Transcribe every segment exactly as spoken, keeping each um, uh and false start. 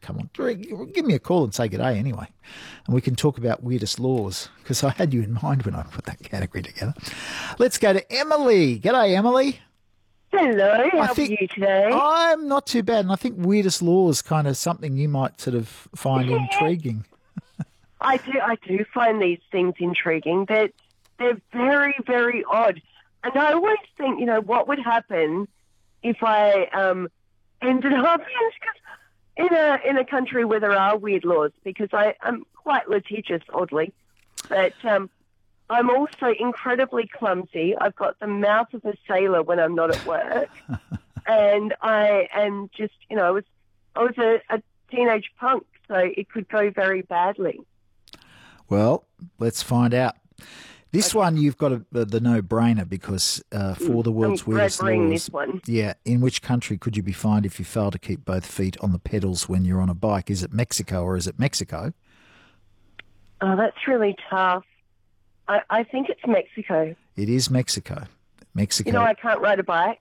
come on, give me a call and say good day anyway. And we can talk about weirdest laws, because I had you in mind when I put that category together. Let's go to Emily. G'day, Emily. Hello, how I think, are you today? I'm not too bad, and I think weirdest laws kind of something you might sort of find Yeah. intriguing. I do I do find these things intriguing. They're, they're very, very odd. And I always think, you know, what would happen if I um, ended up in a, in a country where there are weird laws, because I, I'm quite litigious, oddly. But um, I'm also incredibly clumsy. I've got the mouth of a sailor when I'm not at work. And I am just, you know, I was, I was a, a teenage punk, so it could go very badly. Well, let's find out. This one you've got a, uh, the no-brainer, because uh, for the world's I'm weirdest bring laws, this one. yeah, in which country could you be fined if you fail to keep both feet on the pedals when you're on a bike? Is it Mexico or is it Mexico? Oh, that's really tough. I, I think it's Mexico. It is Mexico. Mexico. You know, I can't ride a bike.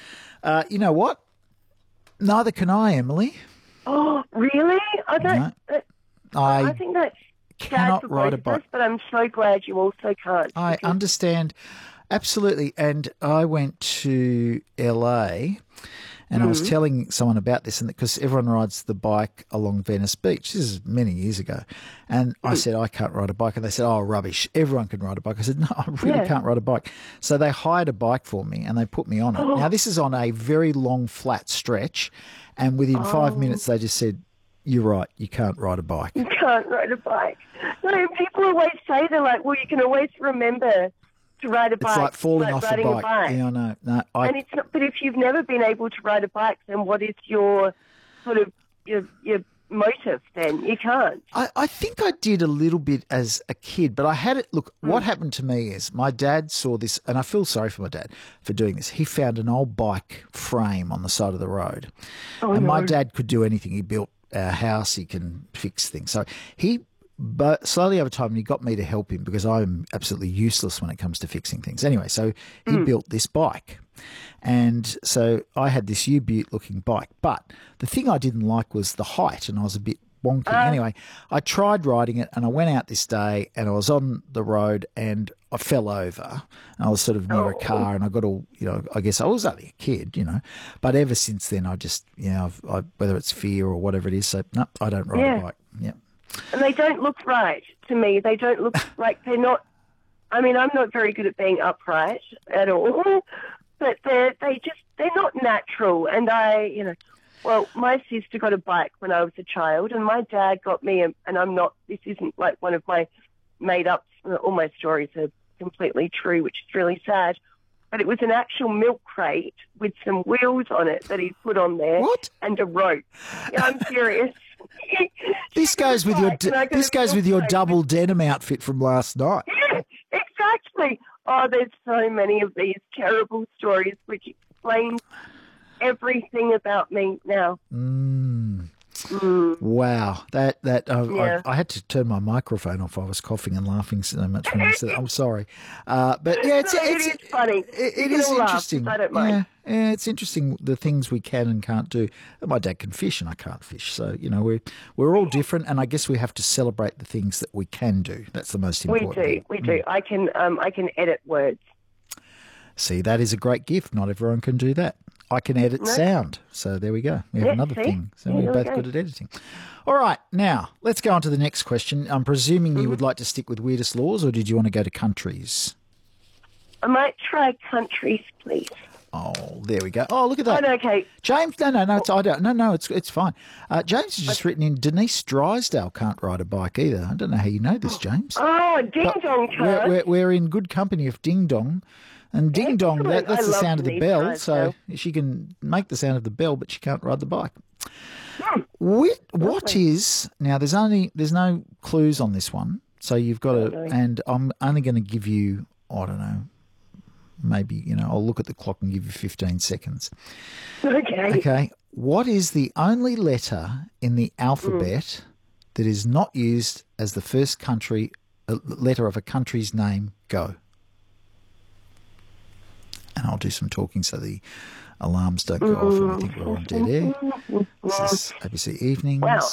Uh, you know what? Neither can I, Emily. Oh, really? I don't. No. that- I, I think that's sad cannot for ride both a of us, bike. but I'm so glad you also can't. I because- understand absolutely. And I went to L A and I was telling someone about this, and because everyone rides the bike along Venice Beach. This is many years ago. And I said, I can't ride a bike. And they said, oh, rubbish. Everyone can ride a bike. I said, no, I really Yeah. can't ride a bike. So they hired a bike for me and they put me on it. Now, this is on a very long, flat stretch. And within five minutes, they just said, you're right, you can't ride a bike. You can't ride a bike. No, people always say, they're like, well, you can always remember to ride a bike. It's like falling off the riding bike. a bike. Yeah, I know. No, I, And it's not, but if you've never been able to ride a bike, then what is your sort of your your motive? Then you can't. I, I think I did a little bit as a kid, but I had it. Look, what happened to me is my dad saw this, and I feel sorry for my dad for doing this. He found an old bike frame on the side of the road, Oh, and my no. dad could do anything. He built a house, he can fix things. So he, but slowly over time, he got me to help him because I'm absolutely useless when it comes to fixing things. Anyway, so he built this bike. And so I had this U-Butte looking bike. But the thing I didn't like was the height, and I was a bit wonky. Anyway, I tried riding it, and I went out this day, and I was on the road, and I fell over. And I was sort of near a car, and I got all, you know, I guess I was only a kid, you know. But ever since then, I just, you know, I've, I, whether it's fear or whatever it is, so no, I don't ride Yeah. a bike. Yeah. And they don't look right to me. They don't look like they're not. I mean, I'm not very good at being upright at all, but they're they just they're not natural. And I, you know, well, my sister got a bike when I was a child, and my dad got me. A, and I'm not. This isn't like one of my made up. All my stories are completely true, which is really sad. But it was an actual milk crate with some wheels on it that he put on there, What? and a rope. Yeah, I'm serious. This goes with your Bike, and I got this a goes milk with your crate. double denim outfit from last night. Yeah, exactly. Oh, there's so many of these terrible stories which explain everything about me now. Mm. Mm. Wow, that that uh, Yeah. I, I had to turn my microphone off. I was coughing and laughing so much when you said that. I'm sorry, uh, but yeah, it's No, it it's is funny. It, it You can is all laugh, interesting. I don't yeah, mind. yeah, it's interesting the things we can and can't do. My dad can fish and I can't fish, so you know we're we're all different, and I guess we have to celebrate the things that we can do. That's the most We important. do, thing. we do. I can, um, I can edit words. See, that is a great gift. Not everyone can do that. I can edit No. sound. So there we go. We have Yeah, another see? thing. So Yeah, we're there we both go. good at editing. All right. Now, let's go on to the next question. I'm presuming Mm-hmm. you would like to stick with weirdest laws, or did you want to go to countries? I might try countries, please. Oh, there we go. Oh, look at Oh, that. no, okay. James, no, no, no, it's, I don't, no, no, it's it's fine. Uh, James has just written in, Denise Drysdale can't ride a bike either. I don't know how you know this, James. Oh, ding But dong we're, card. we're, we're in good company of Ding Dong. And Ding Dong, that, Excellent. that's I the love sound of the Denise bell. So Drysdale. she can make the sound of the bell, but she can't ride the bike. Hmm. What, what is, now there's only, there's no clues on this one. So you've got to, Okay. and I'm only going to give you, I don't know, maybe, you know, I'll look at the clock and give you fifteen seconds. Okay. Okay. What is the only letter in the alphabet that is not used as the first country, uh, letter of a country's name? Go. And I'll do some talking so the alarms don't go off and we think we're on dead air. This is A B C Evenings. Wow,